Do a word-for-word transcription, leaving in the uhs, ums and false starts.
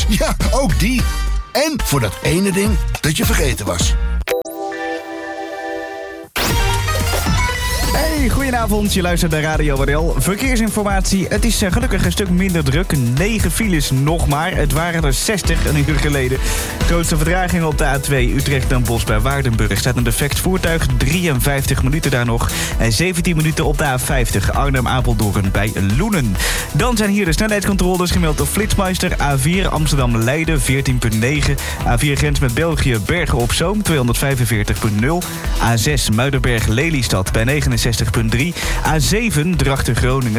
files. Ja, ook die. En voor dat ene ding dat je vergeten was. Hey, goedenavond. Je luistert naar Radio W R L. Verkeersinformatie. Het is uh, gelukkig een stuk minder druk. negen files nog maar. Het waren er zestig een uur geleden. Grootste vertraging op de A twee Utrecht-Den Bosch bij Waardenburg. Staat een defect voertuig. drieënvijftig minuten daar nog. En zeventien minuten op de A vijftig Arnhem-Apeldoorn bij Loenen. Dan zijn hier de snelheidscontroles gemeld door Flitsmeister. A vier Amsterdam-Leiden veertien komma negen. A vier grens met België Bergen op Zoom tweehonderdvijfenveertig komma nul. A zes Muidenberg-Lelystad bij negenenzestig komma drie. A zeven Drachten-Groningen.